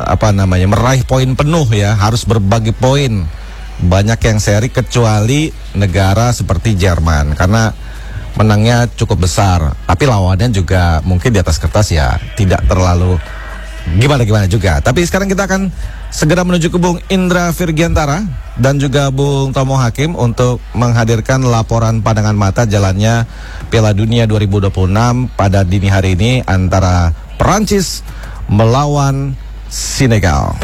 meraih poin penuh ya, harus berbagi poin. Banyak yang seri kecuali negara seperti Jerman karena menangnya cukup besar. Tapi lawannya juga mungkin di atas kertas ya tidak terlalu gimana-gimana juga. Tapi sekarang kita akan segera menuju ke Bung Indra Virgiantara dan juga Bung Tomo Hakim untuk menghadirkan laporan pandangan mata jalannya Piala Dunia 2026 pada dini hari ini antara Perancis melawan Senegal.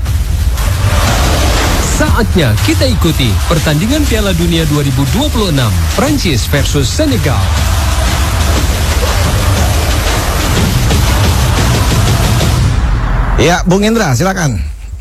Saatnya kita ikuti pertandingan Piala Dunia 2026 Prancis versus Senegal. Ya, Bung Indra, silakan.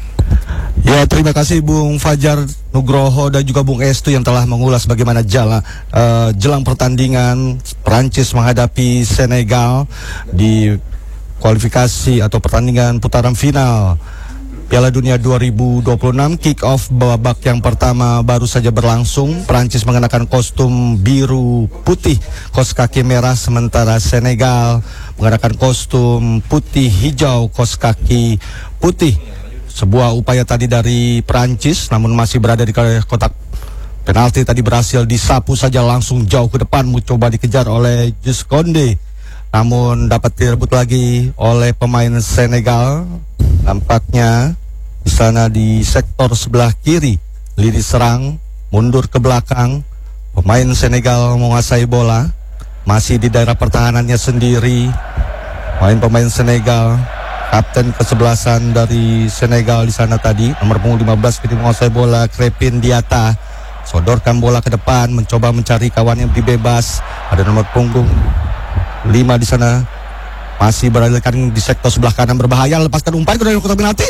Ya, terima kasih Bung Fajar Nugroho dan juga Bung Estu yang telah mengulas bagaimana jelang pertandingan Prancis menghadapi Senegal di kualifikasi atau pertandingan putaran final Piala Dunia 2026. Kick off babak yang pertama baru saja berlangsung. Prancis mengenakan kostum biru putih, kaos kaki merah, sementara Senegal mengenakan kostum putih hijau, kaos kaki putih. Sebuah upaya tadi dari Prancis, namun masih berada di kotak penalti, tadi berhasil disapu saja langsung jauh ke depan, mencoba dikejar oleh Jules Koundé, namun dapat direbut lagi oleh pemain Senegal. Nampaknya di sana di sektor sebelah kiri, lini serang mundur ke belakang, pemain Senegal menguasai bola, masih di daerah pertahanannya sendiri. Pemain Senegal, kapten kesebelasan dari Senegal di sana tadi, nomor punggung 15 kini menguasai bola. Crépin Diatta sodorkan bola ke depan, mencoba mencari kawan yang bebas. Ada nomor punggung 5 di sana, masih beralihkan di sektor sebelah kanan, berbahaya, lepaskan umpan ke dalam kotak penalti.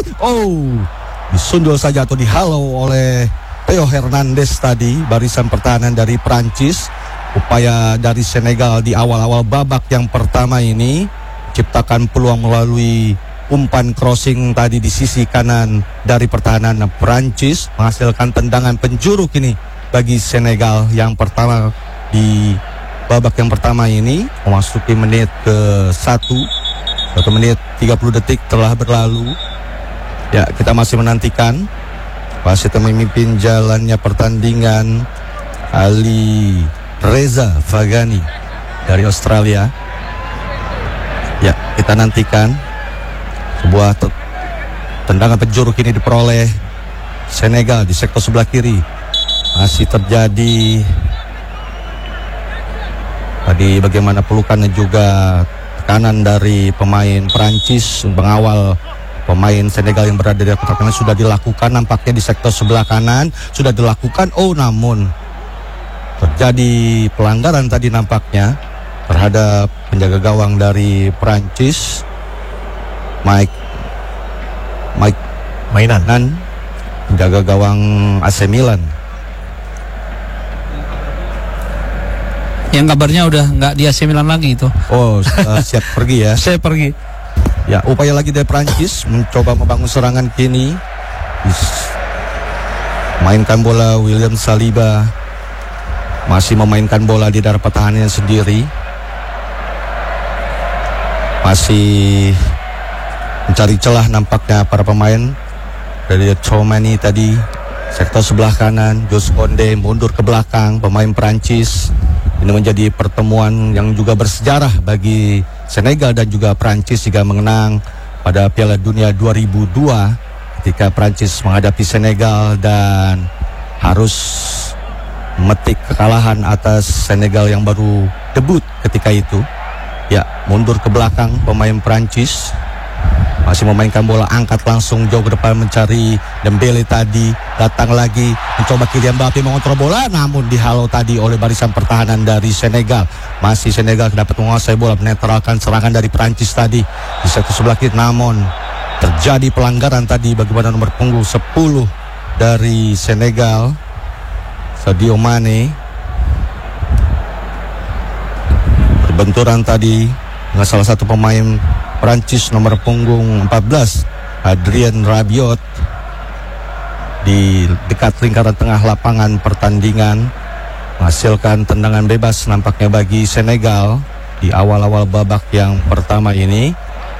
Disundul saja atau dihalau oleh Theo Hernandez tadi, barisan pertahanan dari Prancis. Upaya dari Senegal di awal-awal babak yang pertama ini ciptakan peluang melalui umpan crossing tadi di sisi kanan dari pertahanan Prancis, menghasilkan tendangan penjuru kini bagi Senegal yang pertama di babak yang pertama ini. Memasuki menit ke 1 menit 30 detik telah berlalu. Ya, kita masih menantikan wasit yang memimpin jalannya pertandingan, Ali Reza Vagani dari Australia. Ya, kita nantikan sebuah tendangan penjuru kini diperoleh Senegal di sektor sebelah kiri. Masih terjadi tadi bagaimana pelukan dan juga tekanan dari pemain Prancis mengawal pemain Senegal yang berada di kotak penalti. Sudah dilakukan nampaknya di sektor sebelah kanan, sudah dilakukan. Namun terjadi pelanggaran tadi nampaknya terhadap penjaga gawang dari Prancis, Mike Mainan, penjaga gawang AC Milan. Yang kabarnya udah nggak di AC Milan lagi itu. Siap pergi ya. Saya pergi. Ya, upaya lagi dari Prancis mencoba membangun serangan kini. Mainkan bola William Saliba, masih memainkan bola di daerah pertahanannya sendiri. Masih mencari celah nampaknya para pemain dari Chouamani tadi. Sektor sebelah kanan, Jules Koundé mundur ke belakang, pemain Prancis. Ini menjadi pertemuan yang juga bersejarah bagi Senegal dan juga Prancis jika mengenang pada Piala Dunia 2002 ketika Prancis menghadapi Senegal dan harus memetik kekalahan atas Senegal yang baru debut ketika itu. Ya, mundur ke belakang pemain Prancis, masih memainkan bola, angkat langsung jauh ke depan mencari Dembele tadi, datang lagi mencoba Kylian Mbappé mengontrol bola, namun dihalau tadi oleh barisan pertahanan dari Senegal. Masih Senegal dapat menguasai bola, menetralkan serangan dari Prancis tadi di sektor sebelah kiri, namun terjadi pelanggaran tadi bagaimana nomor punggung 10 dari Senegal, Sadio Mane. Berbenturan tadi dengan salah satu pemain Prancis nomor punggung 14, Adrien Rabiot, di dekat lingkaran tengah lapangan pertandingan, menghasilkan tendangan bebas nampaknya bagi Senegal di awal-awal babak yang pertama ini.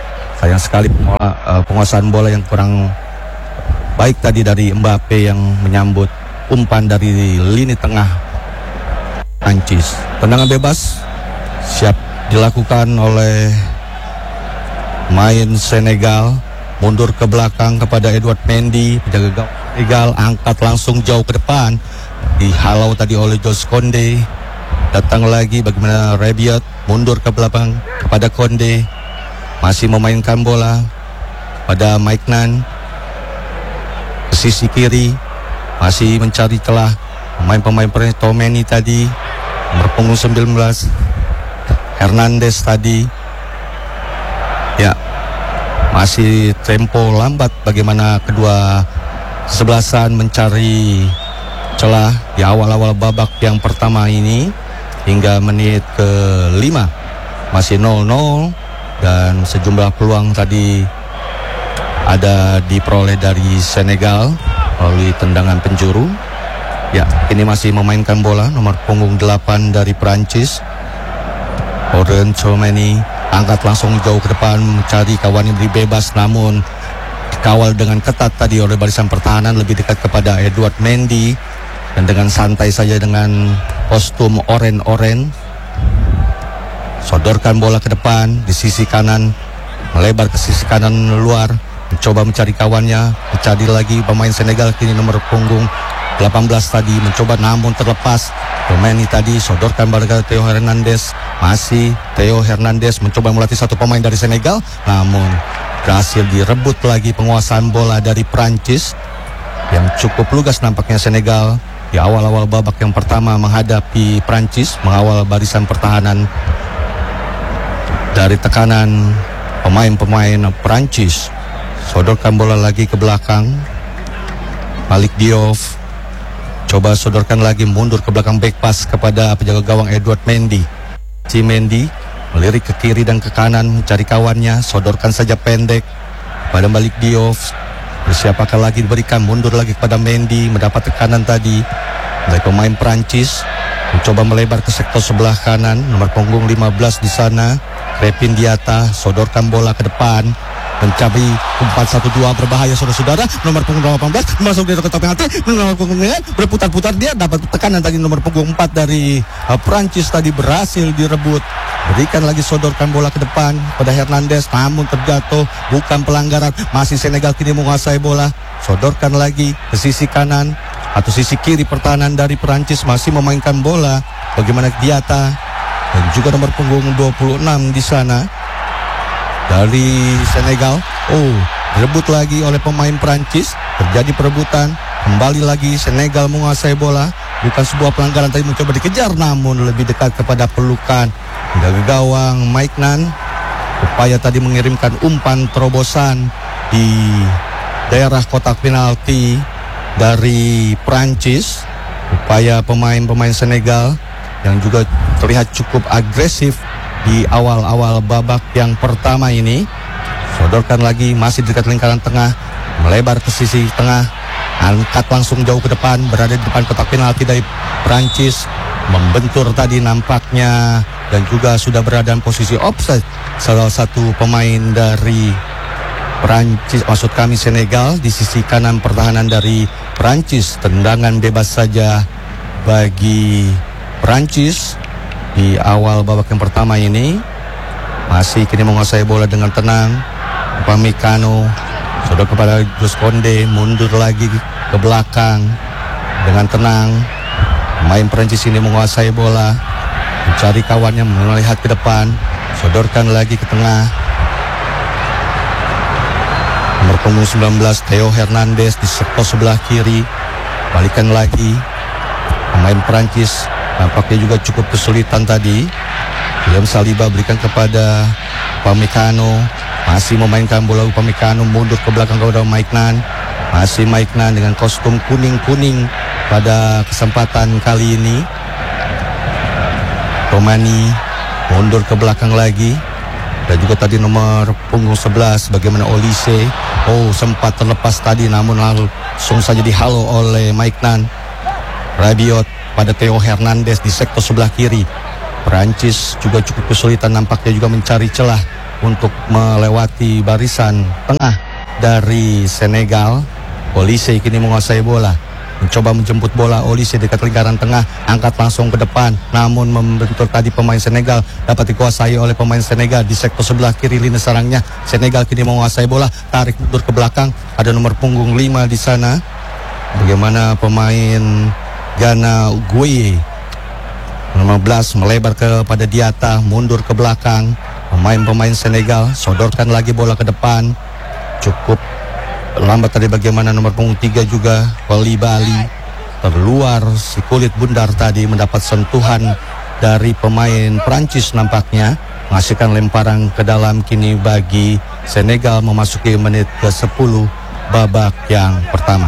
Sayang sekali penguasaan bola yang kurang baik tadi dari Mbappe yang menyambut umpan dari lini tengah Prancis. Tendangan bebas siap dilakukan oleh main Senegal, mundur ke belakang kepada Edouard Mendy, penjaga gawang Senegal, angkat langsung jauh ke depan, dihalau tadi oleh Jules Koundé. Datang lagi bagaimana Rabiot, mundur ke belakang kepada Koundé, masih memainkan bola pada Maignan ke sisi kiri, masih mencari celah pemain-pemain Tomeni tadi, berpunggung 19 Hernandez tadi. Ya, masih tempo lambat bagaimana kedua kesebelasan mencari celah di awal-awal babak yang pertama ini. Hingga menit ke-5 masih 0-0 dan sejumlah peluang tadi ada diperoleh dari Senegal melalui tendangan penjuru. Ya, ini masih memainkan bola nomor punggung 8 dari Prancis. Laurent Tchouameni angkat langsung jauh ke depan mencari kawan yang beri bebas, namun dikawal dengan ketat tadi oleh barisan pertahanan lebih dekat kepada Edouard Mendy. Dan dengan santai saja dengan kostum oren-oren, sodorkan bola ke depan di sisi kanan, melebar ke sisi kanan luar, mencoba mencari kawannya, mencari lagi pemain Senegal kini nomor punggung 18 tadi, mencoba namun terlepas. Pemain ini tadi sodorkan bola ke Theo Hernandez, masih Theo Hernandez mencoba melatih satu pemain dari Senegal, namun berhasil direbut lagi penguasaan bola dari Prancis. Yang cukup lugas nampaknya Senegal di awal-awal babak yang pertama menghadapi Prancis, mengawal barisan pertahanan dari tekanan pemain-pemain Prancis. Sodorkan bola lagi ke belakang, Malik Diouf coba sodorkan lagi, mundur ke belakang, back pass kepada penjaga gawang Edouard Mendy. Si Mendy melirik ke kiri dan ke kanan mencari kawannya, sodorkan saja pendek pada Malik Diouf. Bersiapakah lagi diberikan, mundur lagi kepada Mendy, mendapat tekanan tadi dari pemain Prancis, mencoba melebar ke sektor sebelah kanan, nomor punggung 15 di sana, Crépin Diatta, sodorkan bola ke depan, mencari umpan 1-2 berbahaya saudara-saudara, nomor punggung 18 masuk di kotak penalti, nomor punggung 9 berputar-putar, dia dapat tekanan tadi nomor punggung 4 dari Prancis tadi berhasil direbut. Berikan lagi, sodorkan bola ke depan pada Hernandez, namun terjatuh, bukan pelanggaran, masih Senegal kini menguasai bola. Sodorkan lagi ke sisi kanan atau sisi kiri pertahanan dari Prancis, masih memainkan bola bagaimana Diatta dan juga nomor punggung 26 di sana dari Senegal. Direbut lagi oleh pemain Prancis, terjadi perebutan, kembali lagi Senegal menguasai bola. Bukan sebuah pelanggaran tadi, mencoba dikejar namun lebih dekat kepada pelukan dari gawang Maignan. Upaya tadi mengirimkan umpan terobosan di daerah kotak penalti dari Prancis. Upaya pemain-pemain Senegal yang juga terlihat cukup agresif di awal-awal babak yang pertama ini. Sodorkan lagi, masih dekat lingkaran tengah, melebar ke sisi tengah, angkat langsung jauh ke depan, berada di depan kotak penalti dari Prancis, membentur tadi nampaknya, dan juga sudah berada dalam posisi offside salah satu pemain dari Prancis, maksud kami Senegal, di sisi kanan pertahanan dari Prancis. Tendangan bebas saja bagi Prancis di awal babak yang pertama ini. Masih kini menguasai bola dengan tenang. Upamecano sudah kepada Jules Koundé, mundur lagi ke belakang dengan tenang. Pemain Prancis ini menguasai bola, mencari kawannya, melihat ke depan, sodorkan lagi ke tengah. Nomor punggung 19 Theo Hernandez di sektor sebelah kiri, balikan lagi. Pemain Prancis nampaknya juga cukup kesulitan tadi. William Saliba berikan kepada Upamecano, masih memainkan bola Upamecano, mundur ke belakang kepada Maignan. Masih Maignan dengan kostum kuning-kuning pada kesempatan kali ini. Romani mundur ke belakang lagi. Dan juga tadi nomor punggung 11 bagaimana Olise. Sempat terlepas tadi namun langsung saja dihalau oleh Maignan. Rabiot pada Theo Hernandez di sektor sebelah kiri. Prancis juga cukup kesulitan nampaknya juga mencari celah untuk melewati barisan tengah dari Senegal. Olise kini menguasai bola, mencoba menjemput bola. Olise dekat lingkaran tengah, angkat langsung ke depan, namun membentur tadi pemain Senegal, dapat dikuasai oleh pemain Senegal di sektor sebelah kiri lini serangnya. Senegal kini menguasai bola, tarik mundur ke belakang, ada nomor punggung 5 di sana. Bagaimana pemain Ghana Gueye 15 melebar kepada Diata, mundur ke belakang. Pemain-pemain Senegal sodorkan lagi bola ke depan, cukup lambat tadi bagaimana nomor punggung 3 juga Bali terluar, si kulit bundar tadi mendapat sentuhan dari pemain Prancis, nampaknya menghasilkan lemparan ke dalam kini bagi Senegal memasuki menit ke-10 babak yang pertama.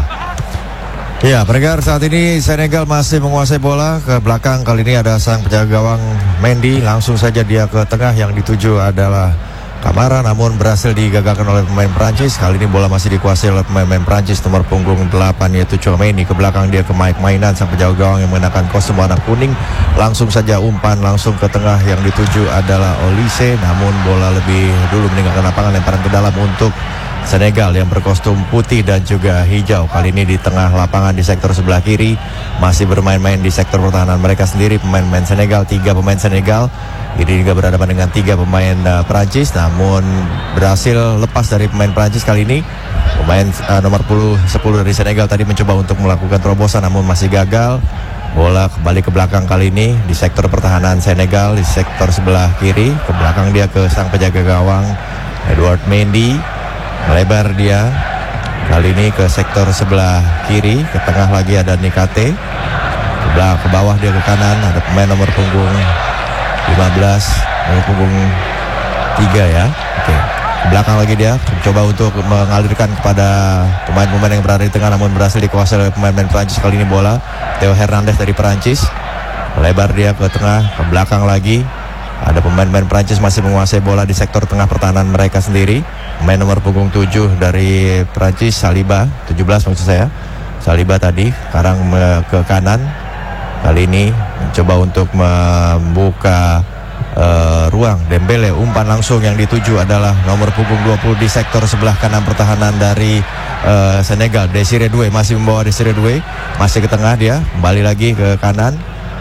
Ya, pendengar, saat ini Senegal masih menguasai bola ke belakang. Kali ini ada sang penjaga gawang Mendy, langsung saja dia ke tengah, yang dituju adalah Kamara, namun berhasil digagalkan oleh pemain Prancis. Kali ini bola masih dikuasai oleh pemain Prancis nomor punggung 8 yaitu Tchouaméni. Ke belakang dia ke Mike Mainan, sang penjaga gawang yang mengenakan kostum warna kuning. Langsung saja umpan langsung ke tengah, yang dituju adalah Olise, namun bola lebih dulu meninggalkan lapangan, lemparan ke dalam untuk Senegal yang berkostum putih dan juga hijau. Kali ini di tengah lapangan di sektor sebelah kiri, masih bermain-main di sektor pertahanan mereka sendiri. Pemain-pemain Senegal, 3 pemain Senegal ini juga berhadapan dengan 3 pemain Prancis, namun berhasil lepas dari pemain Prancis kali ini. Pemain nomor 10 dari Senegal tadi mencoba untuk melakukan terobosan, namun masih gagal. Bola kembali ke belakang kali ini di sektor pertahanan Senegal, di sektor sebelah kiri. Ke belakang dia ke sang penjaga gawang Edouard Mendy, melebar dia kali ini ke sektor sebelah kiri. Ke tengah lagi ada Nikate, ke bawah dia ke kanan ada pemain nomor punggung 15, nomor punggung 3 ya. Oke. Ke belakang lagi dia coba untuk mengalirkan kepada pemain-pemain yang berada di tengah, namun berhasil dikuasai oleh pemain-pemain Prancis. Kali ini bola Theo Hernandez dari Prancis, melebar dia ke tengah. Ke belakang lagi ada pemain-pemain Prancis masih menguasai bola di sektor tengah pertahanan mereka sendiri. Pemain nomor punggung 7 dari Prancis, Saliba, 17 maksud saya. Saliba tadi sekarang ke kanan. Kali ini mencoba untuk membuka ruang. Dembele, umpan langsung, yang dituju adalah nomor punggung 20 di sektor sebelah kanan pertahanan dari Senegal. Desiré Doué masih membawa Desiré Doué, masih ke tengah dia, kembali lagi ke kanan.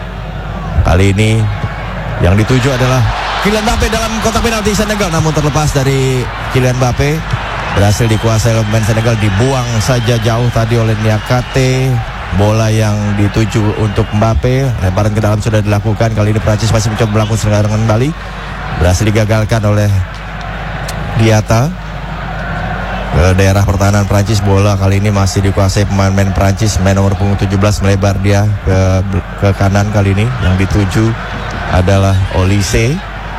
Kali ini yang dituju adalah Kylian Mbappé dalam kotak penalti Senegal, namun terlepas dari Kylian Mbappé. Berhasil dikuasai oleh pemain Senegal, dibuang saja jauh tadi oleh Niakate. Bola yang dituju untuk Mbappé, lemparan ke dalam sudah dilakukan. Kali ini Prancis masih mencoba melakukan serangan kembali, berhasil digagalkan oleh Diata. Ke daerah pertahanan Prancis, bola kali ini masih dikuasai pemain-pemain Prancis. Main nomor punggung 17 melebar dia ke kanan. Kali ini yang dituju adalah Olise.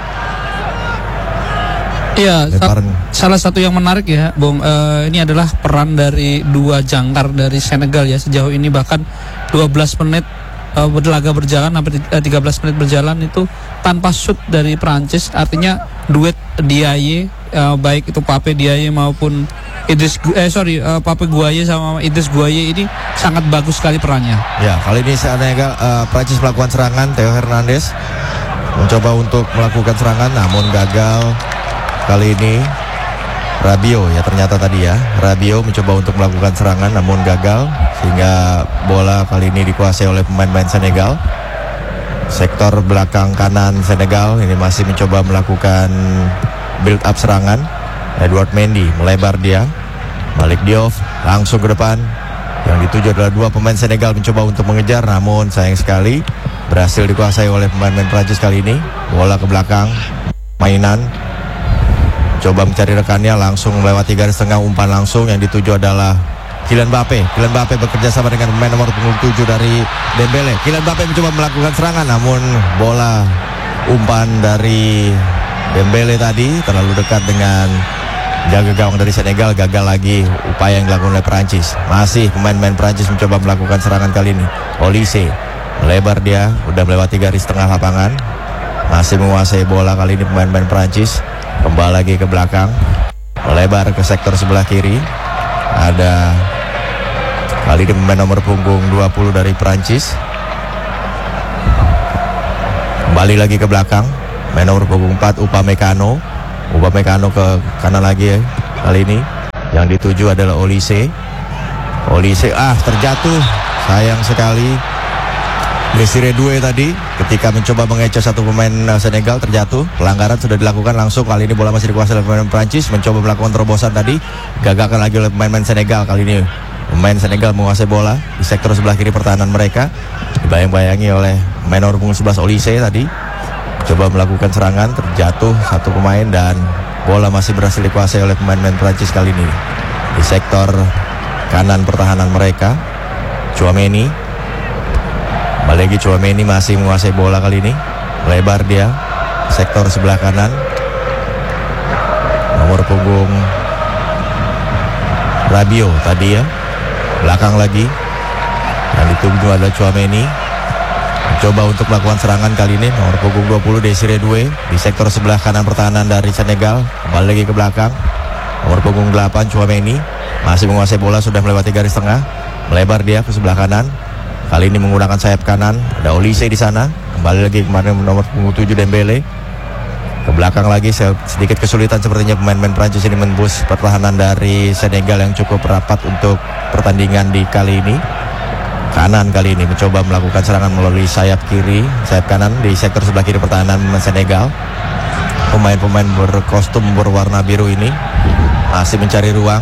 Iya, salah satu yang menarik ya, Bung, ini adalah peran dari 2 jangkar dari Senegal ya sejauh ini. Bahkan 12 menit berlaga berjalan, sampai 13 menit berjalan itu tanpa shoot dari Prancis. Artinya duet Diaye, baik itu Pape Diaye maupun Pape Gueye sama Idriss Gueye ini sangat bagus sekali perannya. Ya, kali ini Senegal, Prancis melakukan serangan. Theo Hernandez mencoba untuk melakukan serangan, namun gagal. Kali ini Rabiot ya, ternyata tadi ya, Rabiot mencoba untuk melakukan serangan namun gagal, sehingga bola kali ini dikuasai oleh pemain-pemain Senegal. Sektor belakang kanan Senegal ini masih mencoba melakukan build up serangan. Edouard Mendy melebar dia, Malik Diouf langsung ke depan. Yang dituju adalah 2 pemain Senegal mencoba untuk mengejar, namun sayang sekali berhasil dikuasai oleh pemain-pemain Prancis kali ini. Bola ke belakang, Mainan coba mencari rekannya, langsung melewati garis tengah, umpan langsung, yang dituju adalah Kylian Mbappé. Kylian Mbappé bekerja sama dengan pemain nomor punggung 7 dari Dembele. Kylian Mbappé mencoba melakukan serangan, namun bola umpan dari Dembele tadi terlalu dekat dengan jaga gawang dari Senegal. Gagal lagi upaya yang dilakukan oleh Prancis. Masih pemain-pemain Prancis mencoba melakukan serangan kali ini. Olise melebar dia, udah melewati garis tengah lapangan, masih menguasai bola kali ini pemain-pemain Prancis. Kembali lagi ke belakang, melebar ke sektor sebelah kiri. Ada kali ini pemain nomor punggung 20 dari Prancis. Kembali lagi ke belakang, pemain nomor punggung 4 Upamecano. Upamecano ke kanan lagi ya. Kali ini yang dituju adalah Olise. Terjatuh. Sayang sekali. Desire Doué tadi ketika mencoba mengecoh satu pemain Senegal terjatuh. Pelanggaran sudah dilakukan langsung. Kali ini bola masih dikuasai oleh pemain Prancis. Mencoba melakukan terobosan tadi, gagalkan lagi oleh pemain Senegal. Kali ini pemain Senegal menguasai bola di sektor sebelah kiri pertahanan mereka. Dibayang-bayangi oleh pemain nomor punggung 11 Olise tadi. Coba melakukan serangan, terjatuh satu pemain dan bola masih berhasil dikuasai oleh pemain Prancis kali ini. Di sektor kanan pertahanan mereka, Tchouaméni. Lagi Tchouaméni masih menguasai bola kali ini. Lebar dia sektor sebelah kanan. Nomor punggung Rabiot tadi ya. Belakang lagi. Yang ditunggu adalah Tchouaméni. Mencoba untuk melakukan serangan kali ini. Nomor punggung 20 Desire Doué di sektor sebelah kanan pertahanan dari Senegal. Kembali lagi ke belakang. Nomor punggung 8 Tchouaméni masih menguasai bola, sudah melewati garis tengah. Melebar dia ke sebelah kanan. Kali ini menggunakan sayap kanan. Ada Olise di sana. Kembali lagi kemarin nomor punggung 7 Dembele. Ke belakang lagi sedikit kesulitan sepertinya pemain-pemain Prancis ini menembus pertahanan dari Senegal yang cukup rapat untuk pertandingan di kali ini. Kanan kali ini mencoba melakukan serangan melalui sayap kanan di sektor sebelah kiri pertahanan Senegal. Pemain-pemain berkostum berwarna biru ini masih mencari ruang.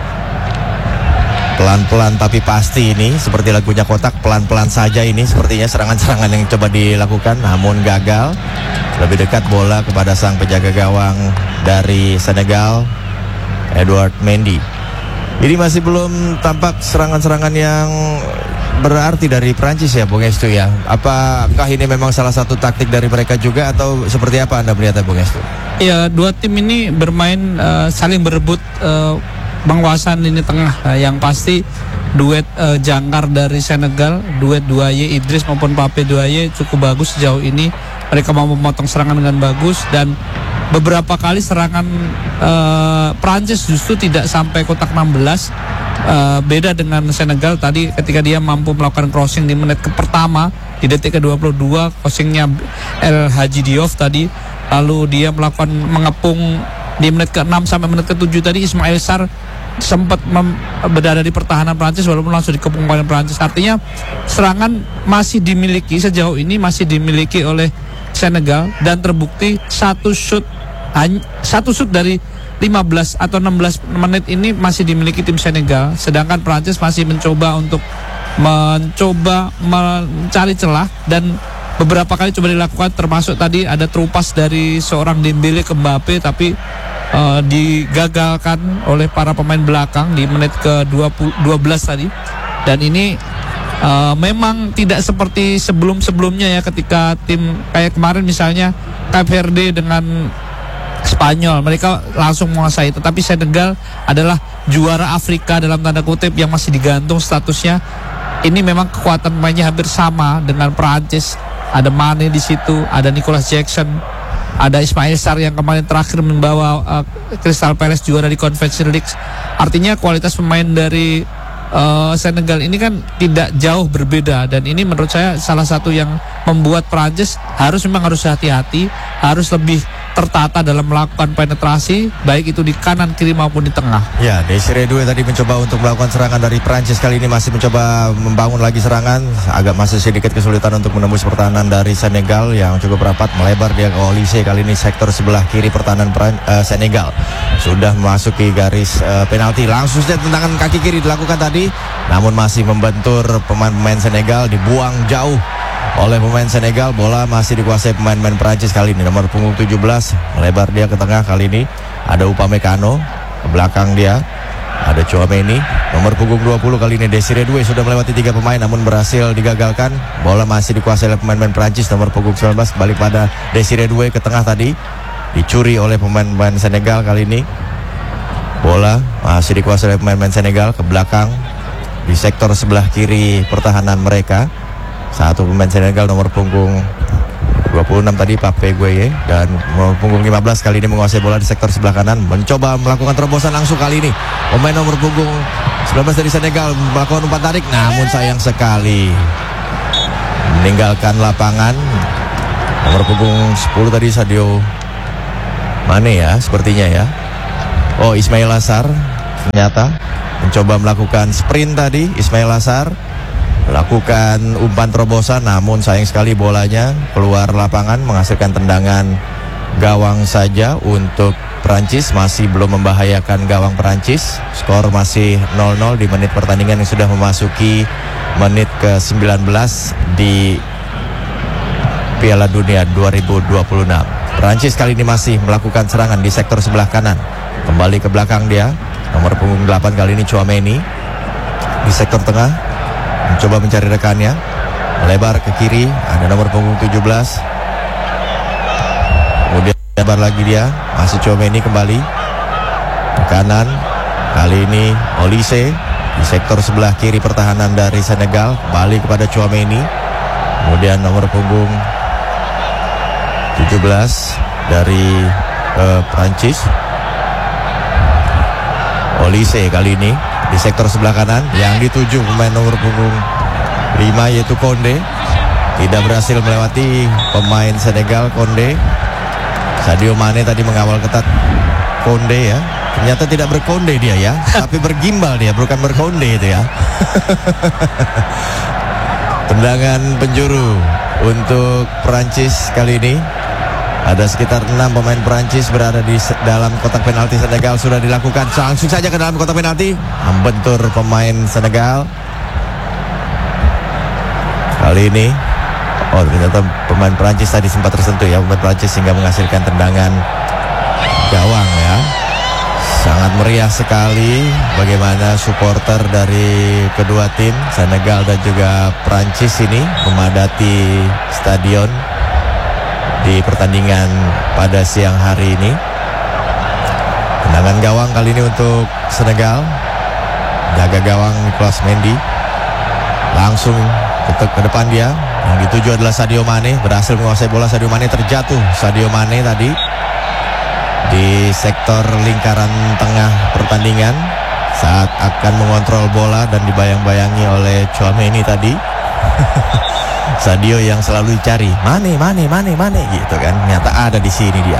Pelan-pelan tapi pasti ini, seperti lagunya Kotak, pelan-pelan saja ini sepertinya serangan-serangan yang coba dilakukan namun gagal. Lebih dekat bola kepada sang penjaga gawang dari Senegal, Edouard Mendy. Ini masih belum tampak serangan-serangan yang berarti dari Prancis ya Bung Estu ya. Apakah ini memang salah satu taktik dari mereka juga atau seperti apa Anda melihatnya Bung Estu? Ya, dua tim ini bermain saling berebut penguasaan lini tengah. Yang pasti duet jangkar dari Senegal, duet Doué Idriss maupun Pape Doué cukup bagus sejauh ini. Mereka mau memotong serangan dengan bagus dan beberapa kali serangan Prancis justru tidak sampai kotak 16. Beda dengan Senegal tadi ketika dia mampu melakukan crossing di menit pertama, di detik ke-22 crossingnya El Hadji Diouf tadi, lalu dia melakukan mengepung di menit ke-6 sampai menit ke-7 tadi. Ismail Sarr sempat berada di pertahanan Prancis walaupun langsung dikepung oleh Prancis. Artinya serangan masih dimiliki sejauh ini, masih dimiliki oleh Senegal dan terbukti satu shoot dari 15 atau 16 menit ini masih dimiliki tim Senegal, sedangkan Prancis masih mencoba mencari celah dan beberapa kali coba dilakukan, termasuk tadi ada terupas dari seorang Dembele ke Mbappe tapi digagalkan oleh para pemain belakang di menit ke-12 tadi. Dan ini memang tidak seperti sebelum-sebelumnya ya, ketika tim kayak kemarin misalnya Cape Verde dengan Spanyol, mereka langsung menguasai. Tetapi Senegal adalah juara Afrika dalam tanda kutip yang masih digantung statusnya. Ini memang kekuatan mainnya hampir sama dengan Prancis. Ada Mane di situ, ada Nicolas Jackson, ada Ismail Sarr yang kemarin terakhir membawa Crystal Palace juara di Conference League. Artinya kualitas pemain dari Senegal ini kan tidak jauh berbeda, dan ini menurut saya salah satu yang membuat Prancis harus hati-hati, harus lebih tertata dalam melakukan penetrasi, baik itu di kanan, kiri maupun di tengah. Ya, Desire Doué tadi mencoba untuk melakukan serangan dari Prancis, kali ini masih mencoba membangun lagi serangan. Agak masih sedikit kesulitan untuk menembus pertahanan dari Senegal yang cukup rapat. Melebar dia ke Olise, kali ini sektor sebelah kiri pertahanan Senegal sudah memasuki garis penalti. Langsung saja tendangan kaki kiri dilakukan tadi, namun masih membentur pemain-pemain Senegal, dibuang jauh oleh pemain Senegal. Bola masih dikuasai pemain-pemain Prancis kali ini. Nomor punggung 17 melebar dia ke tengah, kali ini ada Upamecano. Ke belakang dia ada Tchouaméni. Nomor punggung 20 kali ini Desire Doué sudah melewati 3 pemain namun berhasil digagalkan. Bola masih dikuasai oleh pemain-pemain Prancis. Nomor punggung 19 kembali pada Desire Doué ke tengah tadi, dicuri oleh pemain-pemain Senegal kali ini. Bola masih dikuasai oleh pemain-pemain Senegal. Ke belakang di sektor sebelah kiri pertahanan mereka, satu pemain Senegal nomor punggung 26 tadi Pape Doué, dan nomor punggung 15 kali ini menguasai bola di sektor sebelah kanan, mencoba melakukan terobosan langsung kali ini. Pemain nomor punggung 19 dari Senegal melakukan umpan tarik, namun sayang sekali meninggalkan lapangan. Nomor punggung 10 tadi Sadio Mane ya sepertinya ya. Oh, Ismail Assar ternyata mencoba melakukan sprint tadi. Ismail Assar lakukan umpan terobosan, namun sayang sekali bolanya keluar lapangan menghasilkan tendangan gawang saja untuk Perancis. Masih belum membahayakan gawang Perancis. Skor masih 0-0 di menit pertandingan yang sudah memasuki menit ke-19 di Piala Dunia 2026. Perancis kali ini masih melakukan serangan di sektor sebelah kanan. Kembali ke belakang dia, nomor punggung 8 kali ini Tchouaméni. Di sektor tengah mencoba mencari rekannya, melebar ke kiri, ada nomor punggung 17. Kemudian lebar lagi dia, masih Tchouaméni kembali ke kanan. Kali ini Olise di sektor sebelah kiri pertahanan dari Senegal, kembali kepada Tchouaméni. Kemudian nomor punggung 17 dari Prancis, Olise kali ini di sektor sebelah kanan. Yang dituju pemain nomor punggung 5 yaitu Konde. Tidak berhasil melewati pemain Senegal, Konde. Sadio Mane tadi mengawal ketat Konde ya. Ternyata tidak berkonde dia ya, tapi bergimbal dia, bukan berkonde itu ya. Tendangan penjuru untuk Perancis kali ini. Ada sekitar 6 pemain Perancis berada di dalam kotak penalti Senegal. Sudah dilakukan langsung saja ke dalam kotak penalti. Membentur pemain Senegal. Kali ini, oh ternyata pemain Perancis tadi sempat tersentuh ya, pemain Perancis sehingga menghasilkan tendangan gawang ya. Sangat meriah sekali bagaimana supporter dari kedua tim Senegal dan juga Perancis ini memadati stadion di pertandingan pada siang hari ini. Tendangan gawang kali ini untuk Senegal. Jaga gawang Nicolas Mendy. Langsung ke depan dia. Yang dituju adalah Sadio Mane. Berhasil menguasai bola. Sadio Mane terjatuh. Sadio Mane tadi di sektor lingkaran tengah pertandingan saat akan mengontrol bola dan dibayang-bayangi oleh Tchouaméni tadi. Sadio yang selalu dicari, Mane gitu kan. Ternyata ada di sini dia.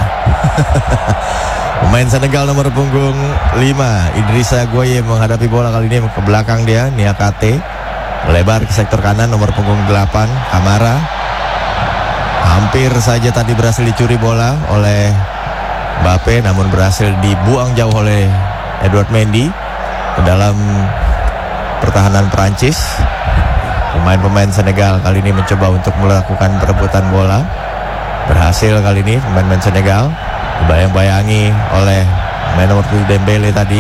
Pemain Senegal nomor punggung 5 Idrissa Gueye menghadapi bola kali ini ke belakang dia. Niakate melebar ke sektor kanan, nomor punggung 8 Kamara. Hampir saja tadi berhasil dicuri bola oleh Mbappe, namun berhasil dibuang jauh oleh Edouard Mendy ke dalam pertahanan Perancis. Pemain-pemain Senegal kali ini mencoba untuk melakukan perebutan bola. Berhasil kali ini pemain-pemain Senegal. Dibayang-bayangi oleh pemain nomor 7 Dembele tadi.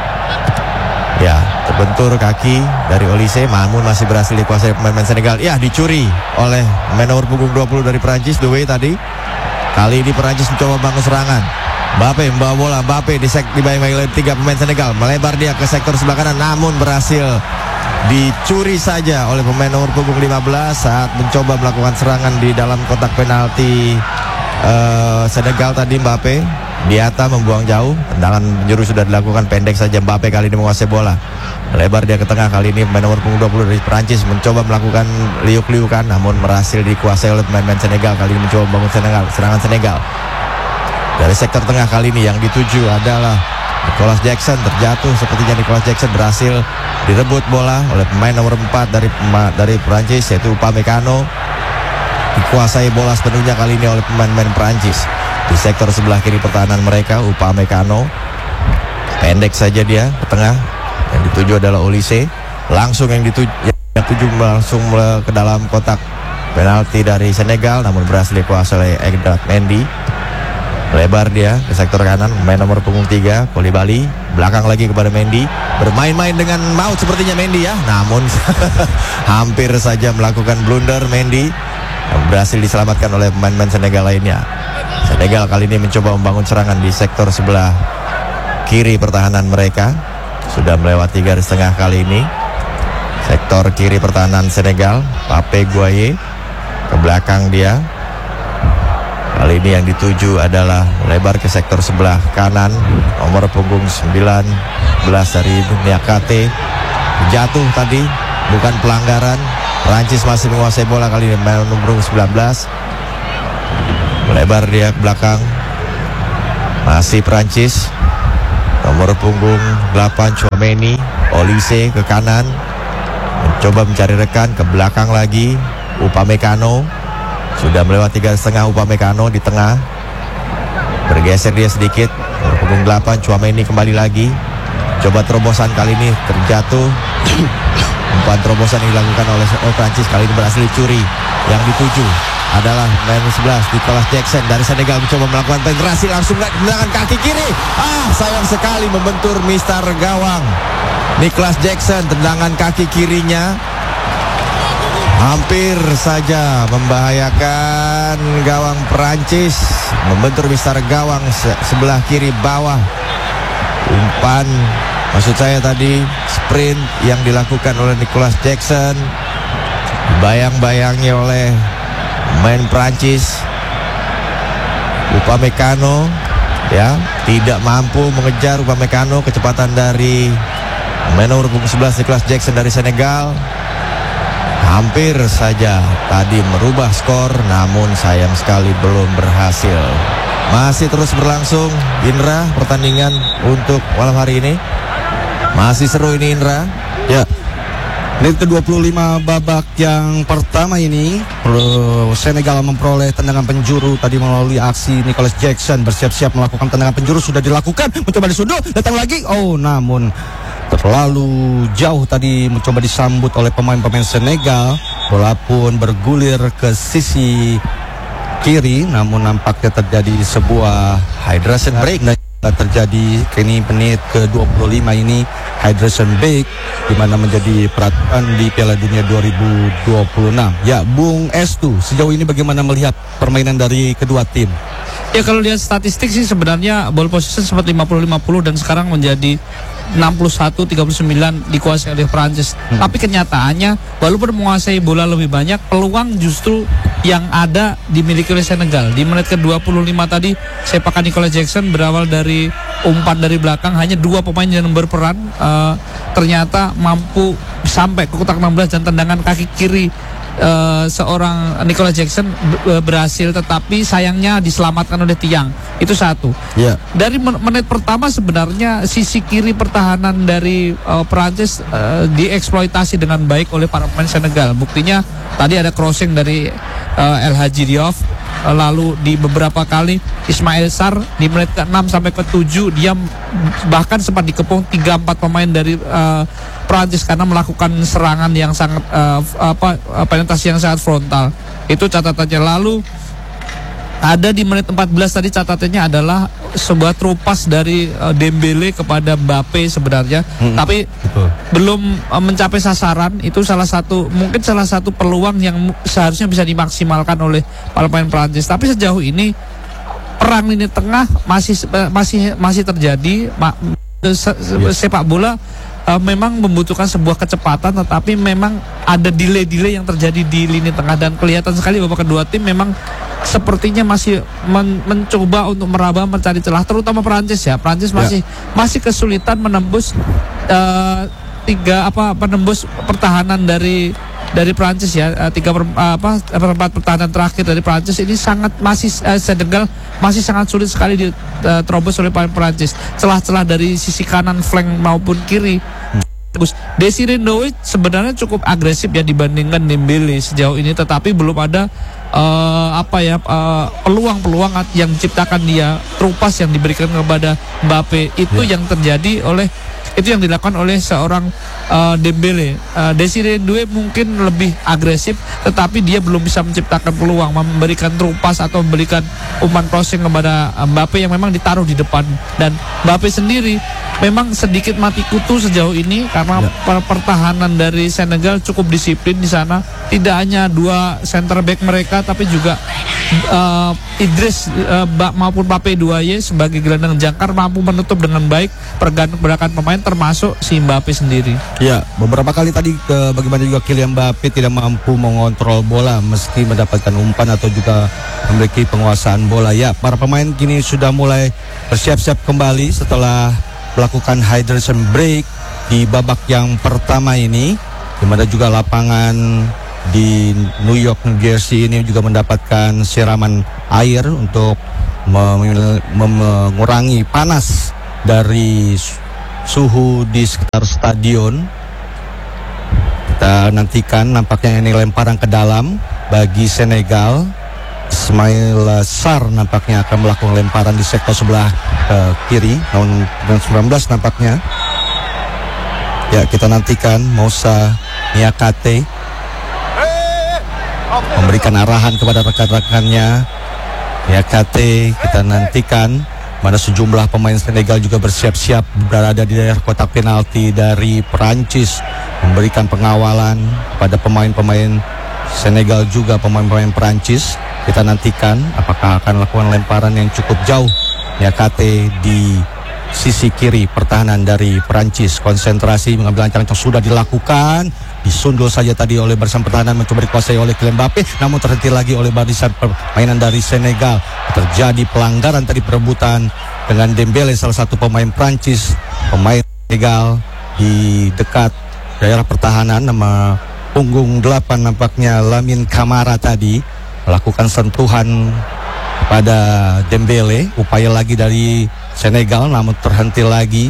Ya, terbentur kaki dari Olise, namun masih berhasil dikuasai pemain-pemain Senegal. Ya, dicuri oleh pemain nomor punggung 20 dari Perancis, Doué tadi. Kali ini Perancis mencoba bangun serangan. Mbappe membawa bola, Mbappe dibayang-bayangi oleh 3 pemain Senegal. Melebar dia ke sektor sebelah kanan, namun berhasil dicuri saja oleh pemain nomor punggung 15 saat mencoba melakukan serangan di dalam kotak penalti Senegal tadi. Mbappe Diata membuang jauh. Tendangan penjuru sudah dilakukan, pendek saja. Mbappe kali ini menguasai bola. Lebar dia ke tengah. Kali ini pemain nomor punggung 20 dari Perancis mencoba melakukan liuk-liukan, namun berhasil dikuasai oleh pemain-pemain Senegal. Kali ini mencoba membangun serangan Senegal. Dari sektor tengah kali ini yang dituju adalah Nicolas Jackson. Terjatuh sepertinya Nicolas Jackson, berhasil direbut bola oleh pemain nomor 4 dari Perancis yaitu Upamecano. Dikuasai bola sepenuhnya kali ini oleh pemain-pemain Perancis. Di sektor sebelah kiri pertahanan mereka, Upamecano. Pendek saja dia ke tengah. Yang dituju adalah Olise. Langsung yang dituju langsung ke dalam kotak penalti dari Senegal, namun berhasil dikuasai oleh Edouard Mendy. Lebar dia ke sektor kanan, main nomor punggung 3 Koulibaly. Belakang lagi kepada Mendy. Bermain-main dengan maut sepertinya Mendy ya, namun hampir saja melakukan blunder Mendy. Berhasil diselamatkan oleh pemain-pemain Senegal lainnya. Senegal kali ini mencoba membangun serangan di sektor sebelah kiri pertahanan mereka. Sudah melewati garis tengah kali ini. Sektor kiri pertahanan Senegal, Pape Gueye ke belakang dia. Kali ini yang dituju adalah lebar ke sektor sebelah kanan, nomor punggung 19 dari Niakate. Jatuh tadi, bukan pelanggaran. Perancis masih menguasai bola kali ini, nomor 19. Melebar dia ke belakang. Masih Prancis. Nomor punggung 8 Tchouaméni. Olise ke kanan, mencoba mencari rekan. Ke belakang lagi Upamecano. Sudah melewati 3,5 Upamecano di tengah. Bergeser dia sedikit. Nomor punggung 8 Tchouaméni kembali lagi. Coba terobosan kali ini terjatuh. Umpan terobosan yang dilakukan oleh Prancis kali ini berhasil dicuri. Yang dituju adalah main 11 Nicolas Jackson dari Senegal, mencoba melakukan penetrasi langsung ke belakang kaki kiri. Sayang sekali membentur Mister Gawang. Nicolas Jackson, tendangan kaki kirinya hampir saja membahayakan gawang Prancis, membentur Mister Gawang sebelah kiri bawah. Umpan, maksud saya tadi sprint yang dilakukan oleh Nicolas Jackson bayang-bayangi oleh main Prancis. Upamecano ya tidak mampu mengejar Upamecano. Kecepatan dari main nomor 11 Nicolas Jackson dari Senegal hampir saja tadi merubah skor, namun sayang sekali belum berhasil. Masih terus berlangsung, Indra, pertandingan untuk malam hari ini. Masih seru ini, Indra. Ya, menit ke-25 babak yang pertama ini, Senegal memperoleh tendangan penjuru tadi melalui aksi Nicolas Jackson. Bersiap-siap melakukan tendangan penjuru, sudah dilakukan, mencoba disundul, datang lagi. Namun terlalu jauh tadi, mencoba disambut oleh pemain-pemain Senegal. Bola pun bergulir ke sisi kiri, namun nampaknya terjadi sebuah hydration break. Terjadi kini menit ke-25 ini hydration break, di mana menjadi peraturan di Piala Dunia 2026. Ya, Bung Estu, sejauh ini bagaimana melihat permainan dari kedua tim? Ya, kalau lihat statistik sih sebenarnya ball possession sempat 50-50 dan sekarang menjadi 61-39 dikuasai oleh Prancis. Tapi kenyataannya walaupun menguasai bola lebih banyak, peluang justru yang ada dimiliki oleh Senegal. Di menit ke-25 tadi sepakan Nicolas Jackson berawal dari umpan dari belakang, hanya 2 pemain yang berperan ternyata mampu sampai ke kotak 16 dan tendangan kaki kiri seorang Nicolas Jackson berhasil, tetapi sayangnya diselamatkan oleh tiang. Itu satu. Yeah. Dari menit pertama sebenarnya sisi kiri pertahanan dari Prancis dieksploitasi dengan baik oleh para pemain Senegal. Buktinya tadi ada crossing dari El Hadji Diouf, lalu di beberapa kali Ismail Sarr di menit ke-6 sampai ke-7 dia bahkan sempat dikepung 3-4 pemain dari Prancis karena melakukan serangan yang sangat penetrasi yang sangat frontal. Itu catatannya. Lalu ada di menit 14 tadi catatannya adalah sebuah terupas dari Dembele kepada Mbappe sebenarnya, tapi belum mencapai sasaran. Itu mungkin salah satu peluang yang seharusnya bisa dimaksimalkan oleh para pemain Prancis. Tapi sejauh ini perang lini tengah masih terjadi. Sepak bola memang membutuhkan sebuah kecepatan, tetapi memang ada delay yang terjadi di lini tengah dan kelihatan sekali bahwa kedua tim memang sepertinya masih mencoba untuk meraba, mencari celah, terutama Prancis ya. Prancis masih kesulitan menembus penembus pertahanan dari Prancis ya. 4 pertahanan terakhir dari Prancis ini Senegal masih sangat sulit sekali diterobos oleh Prancis. Celah-celah dari sisi kanan flank maupun kiri. Desiree Doué sebenarnya cukup agresif ya dibandingkan Dembele sejauh ini, tetapi belum ada peluang-peluang yang diciptakan dia, terupas yang diberikan kepada Mbappe itu yang dilakukan oleh seorang Dembele. Desiree Doué mungkin lebih agresif, tetapi dia belum bisa menciptakan peluang, memberikan terupas atau memberikan umpan crossing kepada Mbappe yang memang ditaruh di depan. Dan Mbappe sendiri memang sedikit mati kutu sejauh ini karena pertahanan dari Senegal cukup disiplin di sana. Tidak hanya 2 center back mereka, tapi juga Idris maupun Pape Douaye sebagai gelandang jangkar mampu menutup dengan baik pergerakan pemain, termasuk si Mbappe sendiri. Ya, beberapa kali tadi bagaimana juga Kylian Mbappe tidak mampu mengontrol bola meski mendapatkan umpan atau juga memiliki penguasaan bola. Ya, para pemain kini sudah mulai bersiap-siap kembali setelah melakukan hydration break di babak yang pertama ini, di mana juga lapangan di New York, New Jersey ini juga mendapatkan siraman air untuk mengurangi panas dari suhu di sekitar stadion. Kita nantikan, nampaknya ini lemparan ke dalam bagi Senegal. Ismail Sarr nampaknya akan melakukan lemparan di sektor sebelah kiri, tahun 19 nampaknya. Ya, kita nantikan Moussa Niakate memberikan arahan kepada rekan-rekannya. Niakate, kita nantikan mana sejumlah pemain Senegal juga bersiap-siap berada di daerah kotak penalti dari Perancis, memberikan pengawalan pada pemain-pemain Senegal juga pemain-pemain Perancis. Kita nantikan apakah akan lakukan lemparan yang cukup jauh. Niakate di sisi kiri pertahanan dari Perancis, konsentrasi mengambil ancang sudah dilakukan, disundul saja tadi oleh barisan pertahanan, mencoba dikuasai oleh Kylian Mbappe, namun terhenti lagi oleh barisan permainan dari Senegal. Terjadi pelanggaran tadi, perebutan dengan Dembele, salah satu pemain Perancis, pemain Senegal di dekat daerah pertahanan, nama punggung 8 nampaknya Lamine Camara tadi melakukan sentuhan kepada Dembele. Upaya lagi dari Senegal namun terhenti lagi.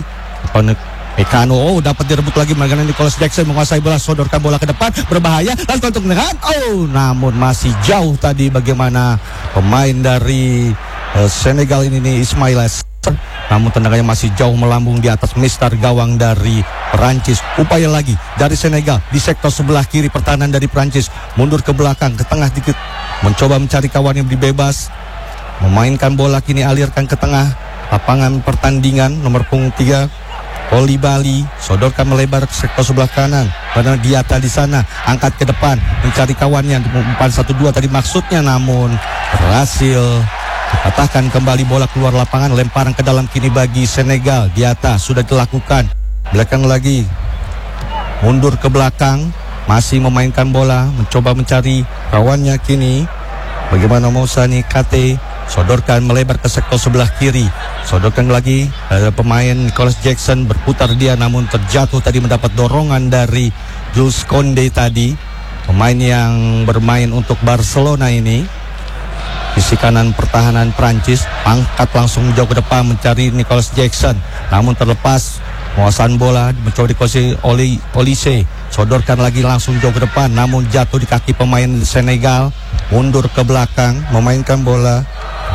Mekano, dapat direbut lagi mengenai Nicolas Jackson, menguasai bola, sodorkan bola ke depan, berbahaya, lalu untuk dengan namun masih jauh tadi bagaimana pemain dari Senegal ini nih, Ismail Sarr, namun tendangannya masih jauh melambung di atas mistar gawang dari Perancis. Upaya lagi dari Senegal di sektor sebelah kiri pertahanan dari Perancis, mundur ke belakang, ke tengah dikit, mencoba mencari kawan yang bebas, memainkan bola kini, alirkan ke tengah lapangan pertandingan. Nomor punggung 3 Koulibaly, sodorkan melebar ke sektor sebelah kanan, pada Diatta di sana, angkat ke depan mencari kawannya, 4-1-2 tadi maksudnya, namun berhasil dipatahkan kembali bola keluar lapangan. Lemparan ke dalam kini bagi Senegal. Diatta sudah dilakukan, belakang lagi, mundur ke belakang, masih memainkan bola, mencoba mencari kawannya kini. Bagaimana Moussa Niakate, sodorkan melebar ke sektor sebelah kiri, sodorkan lagi, pemain Nicolas Jackson berputar dia, namun terjatuh tadi mendapat dorongan dari Jules Koundé tadi, pemain yang bermain untuk Barcelona ini. Sisi kanan pertahanan Prancis, angkat langsung jauh ke depan mencari Nicolas Jackson, namun terlepas penguasaan bola, mencoba dikuasai oleh Olise, sodorkan lagi langsung jauh ke depan, namun jatuh di kaki pemain Senegal, mundur ke belakang, memainkan bola.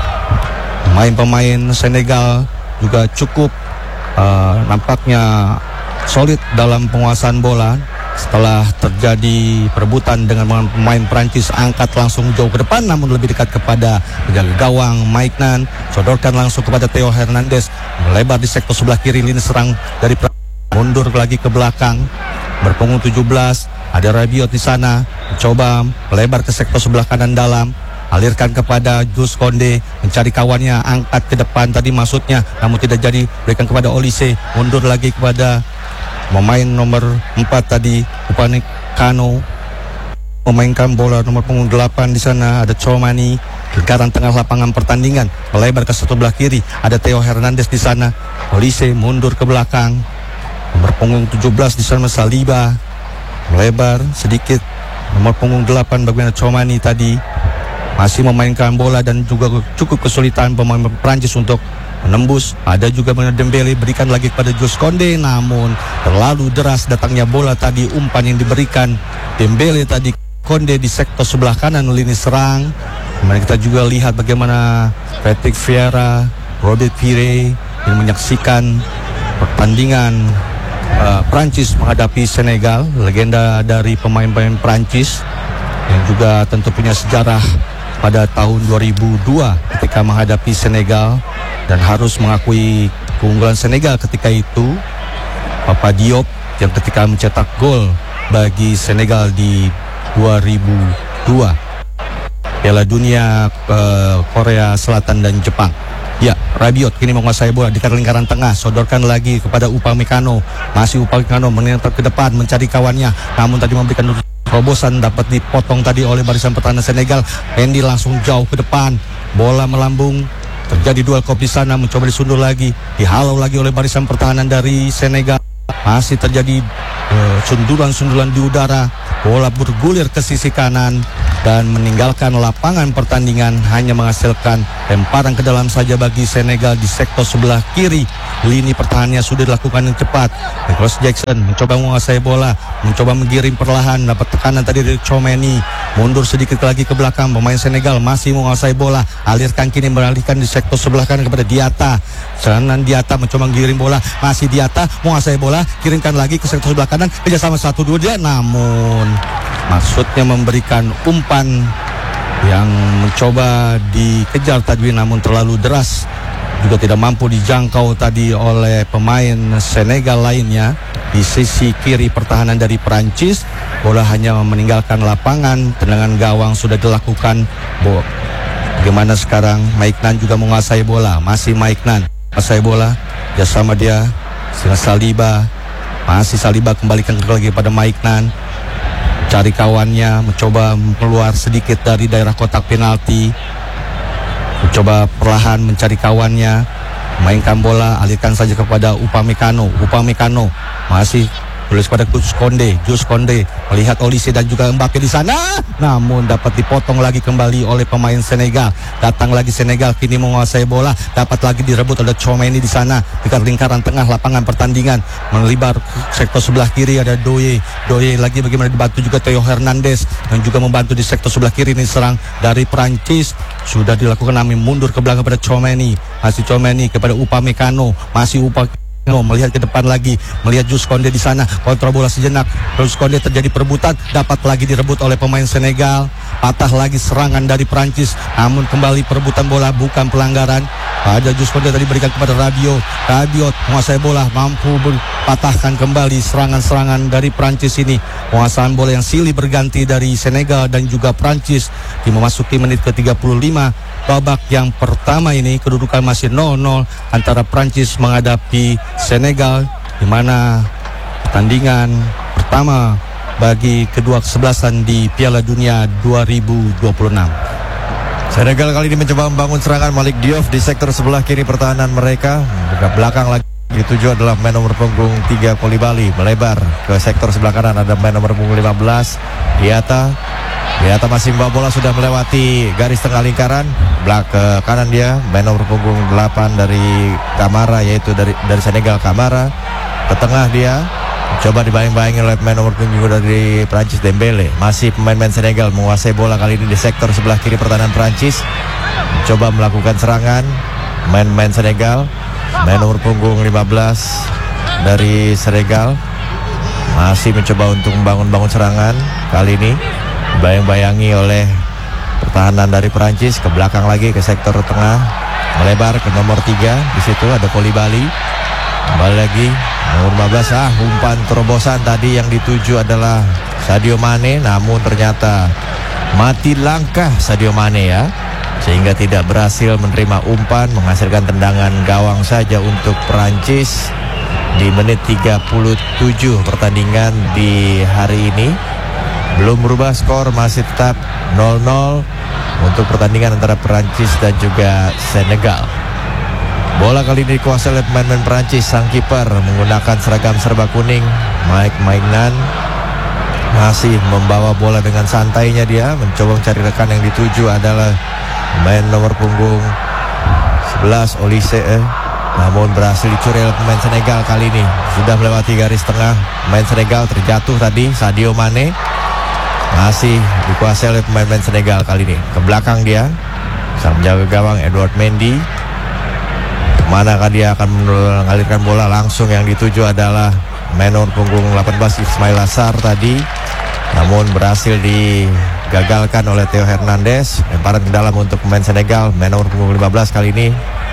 Pemain Senegal juga cukup nampaknya solid dalam penguasaan bola. Setelah terjadi perebutan dengan pemain Prancis, angkat langsung jauh ke depan, namun lebih dekat kepada penjaga gawang Maignan, sodorkan langsung kepada Theo Hernandez, melebar di sektor sebelah kiri, lini serang dari Prancis, mundur lagi ke belakang, berpunggung 17, ada Rabiot di sana, mencoba melebar ke sektor sebelah kanan dalam, alirkan kepada Jules Koundé, mencari kawannya, angkat ke depan tadi maksudnya, namun tidak jadi, berikan kepada Olise, mundur lagi kepada pemain nomor 4 tadi, Upamecano, memainkan bola nomor punggung 8 di sana, ada Tchouameni, lingkaran tengah lapangan pertandingan, melebar ke sebelah kiri, ada Theo Hernandez di sana, Olise mundur ke belakang, nomor punggung 17 di sana Saliba, melebar sedikit, nomor punggung 8 bagaimana Tchouameni tadi, masih memainkan bola dan juga cukup kesulitan pemain Prancis untuk menembus. Ada juga Dembele, berikan lagi kepada Jules Koundé, namun terlalu deras datangnya bola tadi, umpan yang diberikan Dembele tadi, Koundé di sektor sebelah kanan lini serang. Kemudian kita juga lihat bagaimana Patrick Vieira, Robert Pire yang menyaksikan pertandingan Prancis menghadapi Senegal, legenda dari pemain-pemain Prancis yang juga tentu punya sejarah pada tahun 2002 ketika menghadapi Senegal dan harus mengakui keunggulan Senegal ketika itu. Papa Diop yang ketika mencetak gol bagi Senegal di 2002 Piala Dunia Korea Selatan dan Jepang. Ya, Rabiot kini menguasai bola di lingkaran tengah, sodorkan lagi kepada Upamecano, masih Upamecano menentang ke depan mencari kawannya, namun tadi memberikan terobosan dapat dipotong tadi oleh barisan pertahanan Senegal. Mendy langsung jauh ke depan, bola melambung, terjadi duel kop di sana, mencoba disundul lagi, dihalau lagi oleh barisan pertahanan dari Senegal. Masih terjadi sundulan-sundulan di udara, bola bergulir ke sisi kanan, dan meninggalkan lapangan pertandingan, hanya menghasilkan lemparan ke dalam saja bagi Senegal di sektor sebelah kiri. Lini pertahanannya sudah dilakukan yang cepat. Nicholas Jackson mencoba menguasai bola, mencoba menggiring perlahan, dapat tekanan tadi dari Tchouaméni, mundur sedikit lagi ke belakang. Pemain Senegal masih menguasai bola, alirkan kini beralihkan di sektor sebelah kanan kepada Diatta. Serangan Diatta mencoba menggiring bola, masih Diatta menguasai bola, kirimkan lagi ke sektor sebelah kanan, kerjasama 1-2 dia, namun maksudnya memberikan umpan yang mencoba dikejar tadi, namun terlalu deras, juga tidak mampu dijangkau tadi oleh pemain Senegal lainnya. Di sisi kiri pertahanan dari Prancis, bola hanya meninggalkan lapangan, tendangan gawang sudah dilakukan. Bagaimana sekarang Maik Nan juga menguasai bola, masih Maik Nan menguasai bola, dia sama dia dengan Saliba, masih Saliba kembalikan lagi pada Maik Nan, cari kawannya, mencoba keluar sedikit dari daerah kotak penalti, mencoba perlahan mencari kawannya, mainkan bola, alihkan saja kepada Upamecano masih tulis pada Jules Koundé melihat Olise dan juga Mbappe di sana, namun dapat dipotong lagi kembali oleh pemain Senegal. Datang lagi Senegal kini menguasai bola, dapat lagi direbut oleh Tchouaméni di sana dekat lingkaran tengah lapangan pertandingan, melebar sektor sebelah kiri ada Doye lagi, bagaimana dibantu juga Theo Hernandez yang juga membantu di sektor sebelah kiri. Ini serang dari Prancis sudah dilakukan, namun mundur ke belakang pada Tchouaméni, masih Tchouaméni kepada Upamecano, masih melihat ke depan lagi, melihat Jules Koundé di sana, kontrol bola sejenak, Jules Koundé terjadi perebutan, dapat lagi direbut oleh pemain Senegal, patah lagi serangan dari Prancis, namun kembali perebutan bola, bukan pelanggaran. Ada Jules Koundé tadi berikan kepada Rabiot menguasai bola, mampu patahkan kembali serangan-serangan dari Prancis ini. Penguasaan bola yang silih berganti dari Senegal dan juga Prancis di memasuki menit ke-35 babak yang pertama ini. Kedudukan masih 0-0 antara Prancis menghadapi Senegal, di mana pertandingan pertama bagi kedua kesebelasan di Piala Dunia 2026. Senegal kali ini mencoba membangun serangan. Malik Diouf di sektor sebelah kiri pertahanan mereka, buka belakang lagi. Dituju adalah main nomor punggung 3 Koulibaly, melebar ke sektor sebelah kanan ada main nomor punggung 15 Diatta masih membawa bola, sudah melewati garis tengah lingkaran, ke kanan dia main nomor punggung 8 dari Kamara, yaitu dari Senegal Kamara. Ke tengah dia coba dibayang-bayangi oleh main nomor punggung dari Prancis Dembele. Masih pemain-pemain Senegal menguasai bola kali ini di sektor sebelah kiri pertahanan Prancis, coba melakukan serangan main-main Senegal. Main nomor punggung 15 dari Senegal masih mencoba untuk membangun serangan, kali ini bayang-bayangi oleh pertahanan dari Prancis. Ke belakang lagi ke sektor tengah, melebar ke nomor 3, di situ ada Koulibaly, kembali lagi nomor 15. Umpan terobosan tadi yang dituju adalah Sadio Mane, namun ternyata mati langkah Sadio Mane ya, sehingga tidak berhasil menerima umpan, menghasilkan tendangan gawang saja untuk Prancis di menit 37 pertandingan di hari ini. Belum berubah skor, masih tetap 0-0 untuk pertandingan antara Prancis dan juga Senegal. Bola kali ini dikuasai oleh pemain-pemain Prancis. Sang kiper menggunakan seragam serba kuning, Maik Nan, masih membawa bola dengan santainya, dia mencoba mencari rekan. Yang dituju adalah main nomor punggung 11 Olise, namun berhasil dicuri oleh pemain Senegal kali ini. Sudah melewati garis tengah, pemain Senegal terjatuh tadi. Sadio Mane masih dikuasai oleh pemain-pemain Senegal kali ini. Ke belakang dia, sang penjaga gawang Edouard Mendy. Manakah dia akan mengalirkan bola? Langsung yang dituju adalah main nomor punggung 18 Ismail Assar tadi, namun berhasil digagalkan oleh Theo Hernandez. Lemparan ke dalam untuk pemain Senegal, main nomor punggung 15 kali ini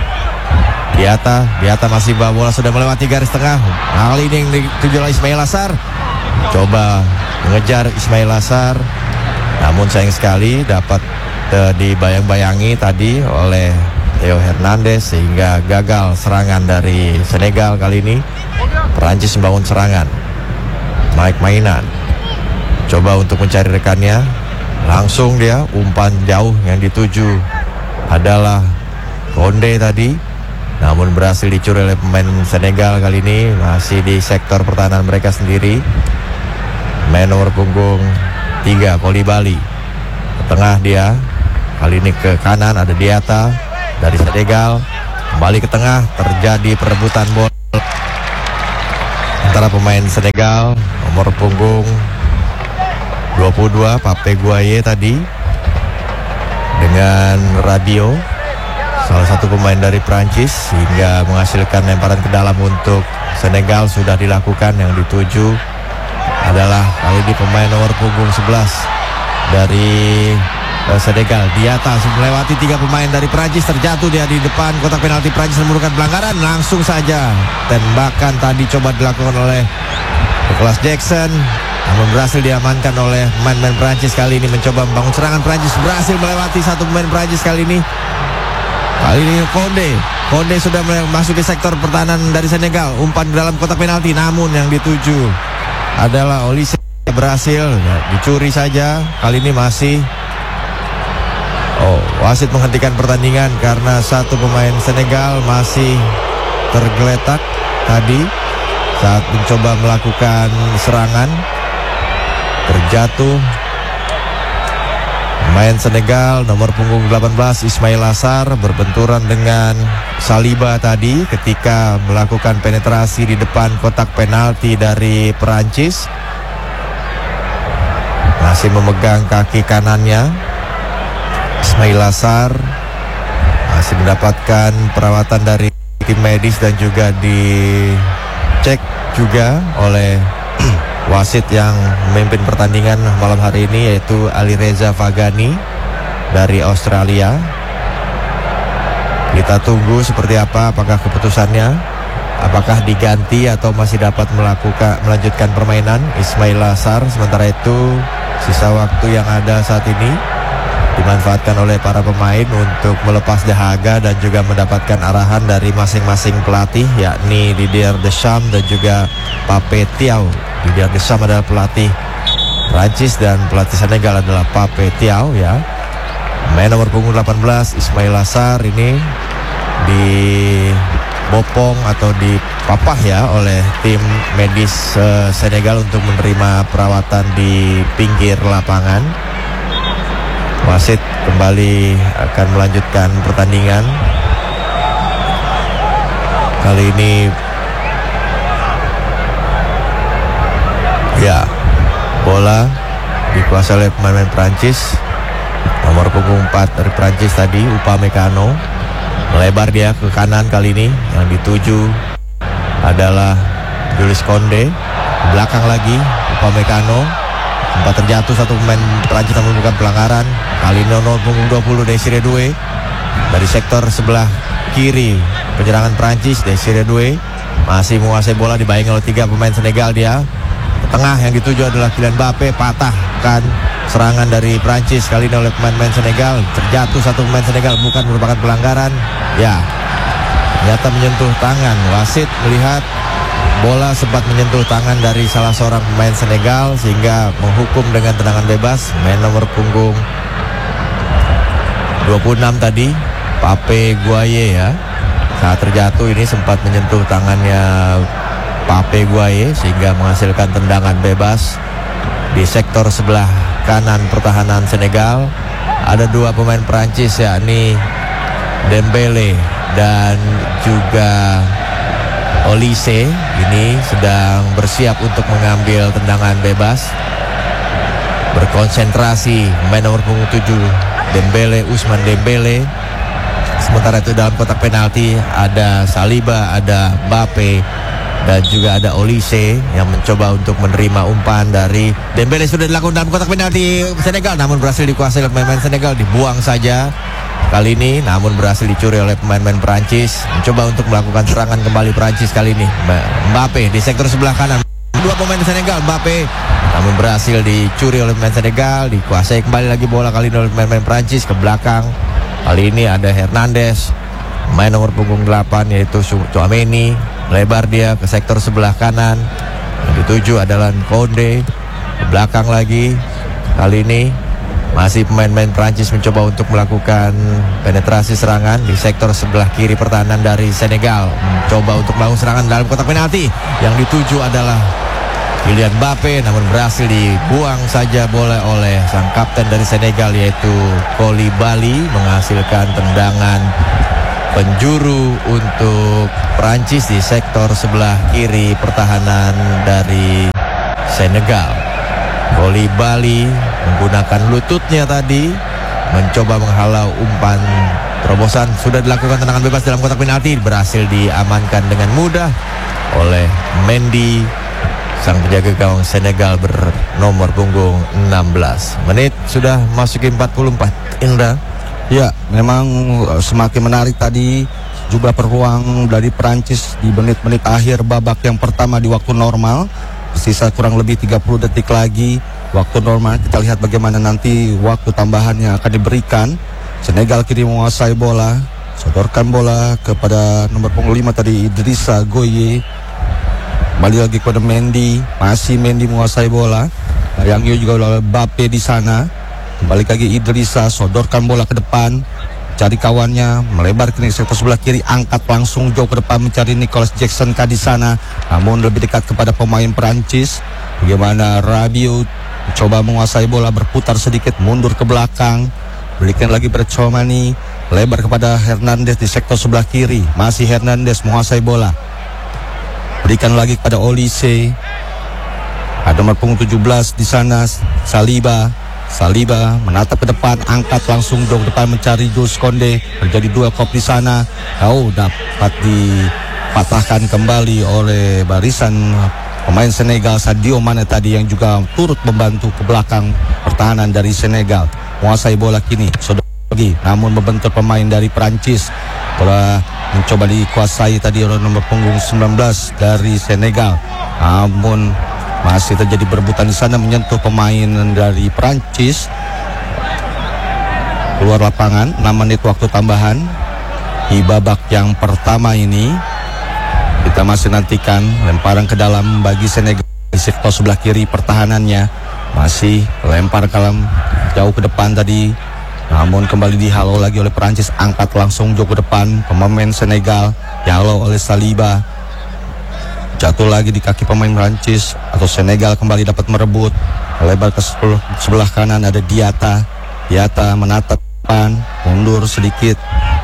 Diatta masih bawa bola, sudah melewati garis tengah. Kali ini yang dituju oleh Ismail Assar, coba mengejar Ismail Assar, namun sayang sekali dapat dibayang-bayangi tadi oleh Theo Hernandez sehingga gagal serangan dari Senegal kali ini. Perancis membangun serangan. Maik Nan coba untuk mencari rekannya, langsung dia umpan jauh, yang dituju adalah Koundé tadi, namun berhasil dicuri oleh pemain Senegal kali ini. Masih di sektor pertahanan mereka sendiri, main nomor punggung 3 Koulibaly Tengah dia. Kali ini ke kanan ada Diata dari Senegal. Kembali ke tengah, terjadi perebutan bola antara pemain Senegal nomor punggung 22 Pape Gueye tadi dengan Radio, salah satu pemain dari Prancis, hingga menghasilkan lemparan ke dalam untuk Senegal sudah dilakukan. Yang dituju adalah kali ini pemain nomor punggung 11 dari Senegal. Diata melewati 3 pemain dari Prancis, terjatuh dia di depan kotak penalti. Prancis menemukan pelanggaran, langsung saja tembakan tadi coba dilakukan oleh Nicolas Jackson, namun berhasil diamankan oleh pemain Prancis. Kali ini mencoba membangun serangan. Prancis berhasil melewati 1 pemain Prancis kali ini. Kali ini Konde sudah masuk di sektor pertahanan dari Senegal, umpan di dalam kotak penalti, namun yang dituju adalah Olise. Berhasil dicuri saja. Kali ini masih wasit menghentikan pertandingan karena 1 pemain Senegal masih tergeletak tadi saat mencoba melakukan serangan. Terjatuh pemain Senegal nomor punggung 18 Ismail Assar berbenturan dengan Saliba tadi ketika melakukan penetrasi di depan kotak penalti dari Perancis. Masih memegang kaki kanannya Ismail Assar, masih mendapatkan perawatan dari tim medis dan juga dicek juga oleh wasit yang memimpin pertandingan malam hari ini, yaitu Ali Reza Fagani dari Australia. Kita tunggu seperti apa, apakah keputusannya, apakah diganti atau masih dapat melanjutkan permainan Ismail Assar. Sementara itu sisa waktu yang ada saat ini dimanfaatkan oleh para pemain untuk melepas dahaga dan juga mendapatkan arahan dari masing-masing pelatih, yakni Didier Deschamps dan juga Pape Thiaw. Didier Deschamps adalah pelatih Prancis dan pelatih Senegal adalah Pape Thiaw ya. Main nomor punggung 18 Ismail Assar ini dibopong atau dipapah ya oleh tim medis Senegal untuk menerima perawatan di pinggir lapangan. Wasit kembali akan melanjutkan pertandingan. Kali ini ya, bola dikuasai oleh pemain Prancis. Nomor punggung 4 dari Prancis tadi Upamecano. Melebar dia ke kanan kali ini. Yang dituju adalah Jules Konde. Ke belakang lagi Upamecano. Sempat terjatuh 1 pemain Prancis namun bukan pelanggaran. Kali ini nomor punggung 20 Desiré Doué dari sektor sebelah kiri penyerangan Prancis. Desiré Doué masih menguasai bola, dibayangi oleh 3 pemain Senegal dia. Tengah yang dituju adalah Kylian Mbappé, patahkan serangan dari Prancis kali ini oleh pemain Senegal. Terjatuh 1 pemain Senegal, bukan merupakan pelanggaran. Ya, ternyata menyentuh tangan. Wasit melihat bola sempat menyentuh tangan dari salah seorang pemain Senegal sehingga menghukum dengan tendangan bebas. Main nomor punggung 26 tadi Pape Gueye ya. Saat terjatuh ini sempat menyentuh tangannya Pape Gueye sehingga menghasilkan tendangan bebas di sektor sebelah kanan pertahanan Senegal. Ada 2 pemain Prancis yakni Dembele dan juga Olise ini sedang bersiap untuk mengambil tendangan bebas. Berkonsentrasi main nomor punggung 7 Dembele, Ousmane Dembele. Sementara itu dalam kotak penalti ada Saliba, ada Mbappé dan juga ada Olise yang mencoba untuk menerima umpan dari Dembele. Sudah dilakukan dalam kotak penalti Senegal, namun berhasil dikuasai oleh pemain Senegal. Dibuang saja kali ini, namun berhasil dicuri oleh pemain-pemain Perancis. Mencoba untuk melakukan serangan kembali Perancis kali ini. Mbappé di sektor sebelah kanan. 2 pemain Senegal, Mbappé, namun berhasil dicuri oleh pemain Senegal. Dikuasai kembali lagi bola kali ini oleh pemain Perancis ke belakang. Kali ini ada Hernandez, main nomor punggung 8 yaitu Tchouaméni. Lebar dia ke sektor sebelah kanan. Yang dituju adalah Konde. Ke belakang lagi. Kali ini masih pemain-pemain Prancis mencoba untuk melakukan penetrasi serangan di sektor sebelah kiri pertahanan dari Senegal. Mencoba untuk melakukan serangan dalam kotak penalti. Yang dituju adalah Kylian Mbappe, namun berhasil dibuang saja bola oleh sang kapten dari Senegal yaitu Koulibaly, menghasilkan tendangan penjuru untuk Prancis di sektor sebelah kiri pertahanan dari Senegal. Koulibaly menggunakan lututnya tadi mencoba menghalau umpan terobosan. Sudah dilakukan tendangan bebas dalam kotak penalti, berhasil diamankan dengan mudah oleh Mendy, sang penjaga gawang Senegal bernomor punggung 16. Menit sudah masuki 44. Indra. Ya, memang semakin menarik tadi jumlah peluang dari Prancis di menit-menit akhir babak yang pertama di waktu normal. Sisa kurang lebih 30 detik lagi waktu normal. Kita lihat bagaimana nanti waktu tambahan yang akan diberikan. Senegal kini menguasai bola, sodorkan bola kepada nomor punggung 5 tadi Idrissa Gueye. Kembali lagi kepada Mendy, masih Mendy menguasai bola. Yang juga oleh Mbappe di sana. Kembali lagi Idrissa, sodorkan bola ke depan, cari kawannya, melebar ke sektor sebelah kiri, angkat langsung jauh ke depan mencari Nicolas Jackson di sana, namun lebih dekat kepada pemain Perancis. Bagaimana Rabiot coba menguasai bola, berputar sedikit, mundur ke belakang, berikan lagi pada Tchouaméni, lebar kepada Hernandez di sektor sebelah kiri, masih Hernandez menguasai bola, berikan lagi kepada Olise, ada nomor punggung 17 di sana Saliba menatap ke depan, angkat langsung jauh ke depan mencari Jules Koundé. Terjadi dua kop di sana. Dapat dipatahkan kembali oleh barisan pemain Senegal Sadio Mane tadi yang juga turut membantu ke belakang pertahanan dari Senegal. Menguasai bola kini lagi, namun membentur pemain dari Prancis. Bola mencoba dikuasai tadi oleh nomor punggung 19 dari Senegal. Namun masih terjadi berebutan di sana, menyentuh pemain dari Prancis. Keluar lapangan, 6 menit waktu tambahan di babak yang pertama ini. Kita masih nantikan lemparan ke dalam bagi Senegal di sektor sebelah kiri pertahanannya. Masih lempar kalam jauh ke depan tadi, namun kembali dihalau lagi oleh Prancis. Angkat langsung jauh ke depan pemain Senegal, dihalau oleh Saliba. Jatuh lagi di kaki pemain Prancis atau Senegal kembali dapat merebut. Lebar ke sebelah kanan ada Diatta menatap depan, mundur sedikit.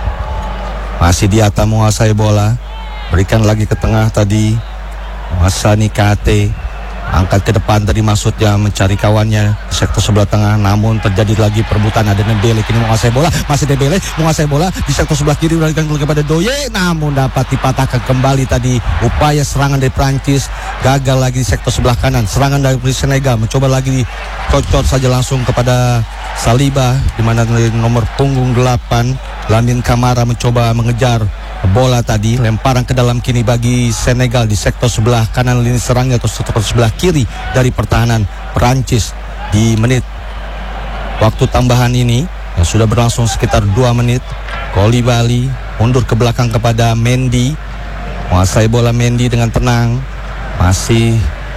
Masih Diatta menguasai bola, berikan lagi ke tengah tadi Hassani Kate, angkat ke depan tadi maksudnya mencari kawannya di sektor sebelah tengah, namun terjadi lagi perebutan. Ada Dembele kini menguasai bola, masih Dembele menguasai bola di sektor sebelah kiri, berikan kepada Doye, namun dapat dipatahkan kembali tadi. Upaya serangan dari Prancis gagal lagi di sektor sebelah kanan. Serangan dari Senegal mencoba lagi dicocor saja langsung kepada Saliba, di mana nomor punggung 8 Lamine Camara mencoba mengejar bola tadi. Lemparan ke dalam kini bagi Senegal di sektor sebelah kanan lini serangnya atau sektor sebelah kiri dari pertahanan Perancis. Di menit waktu tambahan ini yang sudah berlangsung sekitar 2 menit, Koulibaly mundur ke belakang kepada Mendy, menguasai bola Mendy dengan tenang, masih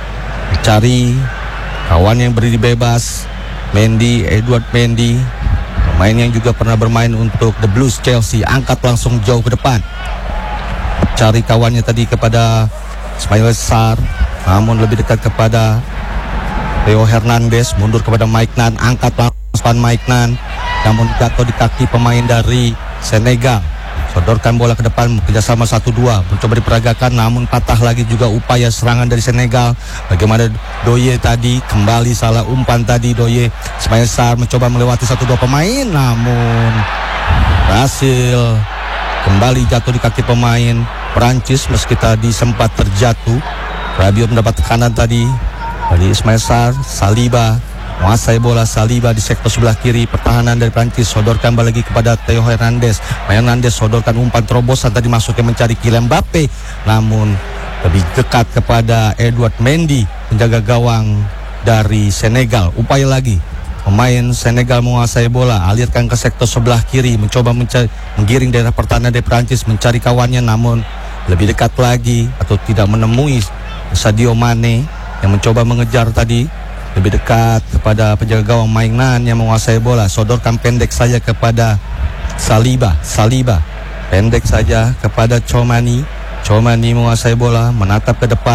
mencari kawan yang berdiri bebas. Edouard Mendy, pemain yang juga pernah bermain untuk The Blues Chelsea, angkat langsung jauh ke depan, cari kawannya tadi kepada Ismail Sarr, namun lebih dekat kepada Theo Hernandez, mundur kepada Maignan, angkat langsung Maignan, namun jatuh di kaki pemain dari Senegal. Sodorkan bola ke depan, kerjasama 1-2, mencoba diperagakan, namun patah lagi juga upaya serangan dari Senegal. Bagaimana Doye tadi, kembali salah umpan tadi Doye. Ismail Sarr mencoba melewati 1-2 pemain, namun berhasil kembali jatuh di kaki pemain Perancis meski tadi sempat terjatuh. Rabiot mendapat tekanan tadi dari Ismail Sarr. Saliba menguasai bola, Saliba di sektor sebelah kiri pertahanan dari Prancis, sodorkan lagi kepada Theo Hernandez. Sodorkan umpan terobosan tadi masuknya mencari Kylian Mbappe, namun lebih dekat kepada Edouard Mendy, penjaga gawang dari Senegal. Upaya lagi pemain Senegal menguasai bola, alirkan ke sektor sebelah kiri, mencoba menggiring daerah pertahanan dari Prancis, mencari kawannya, namun lebih dekat lagi atau tidak menemui Sadio Mane yang mencoba mengejar tadi. Lebih dekat kepada penjaga gawang Maignan yang menguasai bola, sodorkan pendek saja kepada Saliba, pendek saja kepada Tchouaméni menguasai bola, menatap ke depan,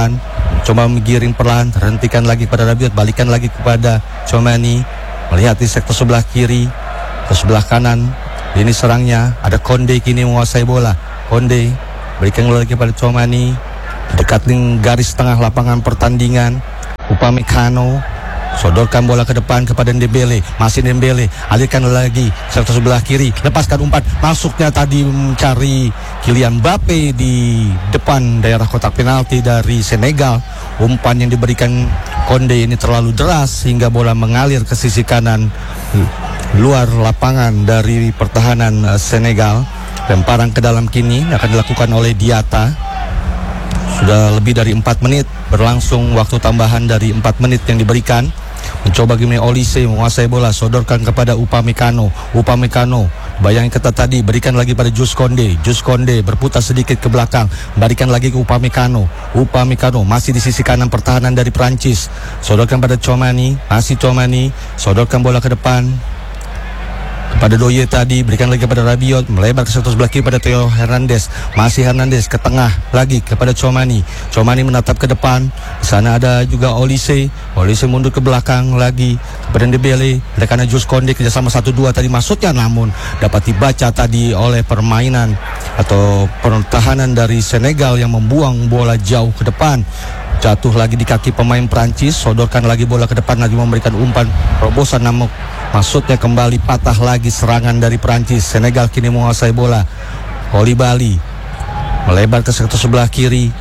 Coba menggiring perlahan, hentikan lagi kepada Rabiot, balikan lagi kepada Tchouameni. Melihat di sektor sebelah kiri, ke sebelah kanan, ini serangnya ada Konde kini menguasai bola. Konde berikan lagi kepada Tchouameni, dekat garis tengah lapangan pertandingan. Upamecano sodorkan bola ke depan kepada Dembele, masih Dembele, alirkan lagi sektor sebelah kiri, lepaskan umpan, masuknya tadi mencari Kylian Mbappe di depan daerah kotak penalti dari Senegal. Umpan yang diberikan Konde ini terlalu deras hingga bola mengalir ke sisi kanan luar lapangan dari pertahanan Senegal. Lemparan ke dalam kini akan dilakukan oleh Diatta. Sudah lebih dari 4 menit berlangsung, waktu tambahan dari 4 menit yang diberikan. Mencoba gimana Olise menguasai bola, sodorkan kepada Upamecano. Upamecano bayangin ketat tadi, berikan lagi pada Jules Konde. Jules Konde berputar sedikit ke belakang, berikan lagi ke Upamecano. Upamecano masih di sisi kanan pertahanan dari Prancis, sodorkan pada Tchouameni, masih Tchouameni, sodorkan bola ke depan pada Doye tadi, berikan lagi kepada Rabiot, melebar ke sektor sebelah kiri pada Theo Hernandez, masih Hernandez ke tengah lagi kepada Tchouameni. Tchouameni menatap ke depan, di sana ada juga Olise. Olise mundur ke belakang lagi kepada Dembele, karena Jules Konde kerjasama 1-2 tadi maksudnya, namun dapat dibaca tadi oleh permainan atau pertahanan dari Senegal yang membuang bola jauh ke depan. Jatuh lagi di kaki pemain Prancis, sodorkan lagi bola ke depan, lagi memberikan umpan terobosan, namun maksudnya kembali patah lagi serangan dari Prancis. Senegal kini menguasai bola. Koulibaly melebar ke sektor sebelah kiri,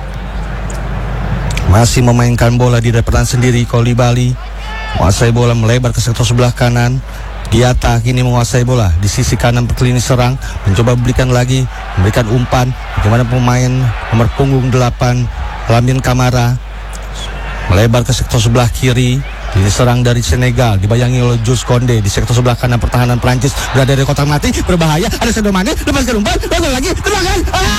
masih memainkan bola di depan sendiri. Koulibaly menguasai bola, melebar ke sektor sebelah kanan. Diatta kini menguasai bola di sisi kanan lini serang, mencoba berikan lagi, memberikan umpan. Bagaimana pemain nomor punggung 8 Lamine Camara melebar ke sektor sebelah kiri. Ini serang dari Senegal dibayangi oleh Jules Konde di sektor sebelah kanan pertahanan Prancis, berada di kotak mati, berbahaya. Ada Sadio Mane, lepaskan umpan, lakukan lagi, tendangan.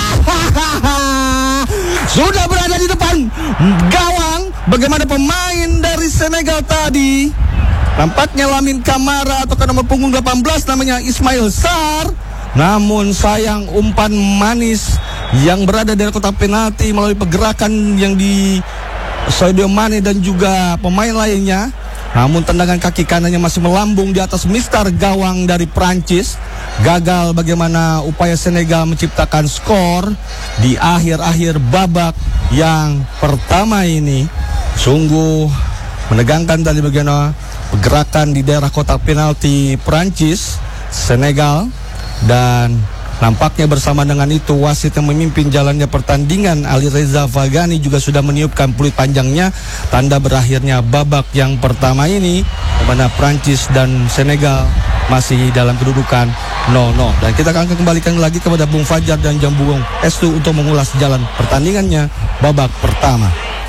Sudah berada di depan gawang. Bagaimana pemain dari Senegal tadi? Nampaknya Lamine Camara atau nomor punggung 18 namanya Ismail Sarr. Namun sayang, umpan manis yang berada di kotak penalti melalui pergerakan yang di Sadio Mane dan juga pemain lainnya. Namun tendangan kaki kanannya masih melambung di atas mistar gawang dari Prancis. Gagal bagaimana upaya Senegal menciptakan skor di akhir-akhir babak yang pertama ini. Sungguh menegangkan tadi bagaimana pergerakan di daerah kotak penalti Prancis, Senegal. Dan nampaknya bersama dengan itu wasit yang memimpin jalannya pertandingan, Ali Reza Vagani, juga sudah meniupkan peluit panjangnya, tanda berakhirnya babak yang pertama ini, di mana Prancis dan Senegal masih dalam kedudukan 0-0. Dan kita akan kembalikan lagi kepada Bung Fajar dan Jambung Estu untuk mengulas jalan pertandingannya babak pertama.